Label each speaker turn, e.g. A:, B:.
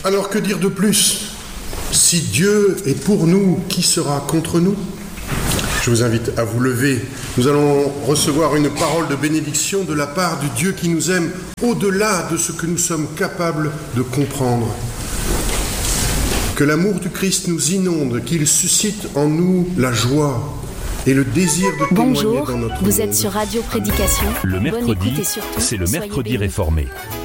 A: Alors que dire de plus ? Si Dieu est pour nous, qui sera contre nous ? Je vous invite à vous lever. Nous allons recevoir une parole de bénédiction de la part du Dieu qui nous aime au-delà de ce que nous sommes capables de comprendre. Que l'amour du Christ nous inonde, qu'il suscite en nous la joie et le désir de témoigner dans notre monde.
B: Bonjour, vous êtes sur Radio Prédication.
C: Le mercredi, c'est le mercredi réformé.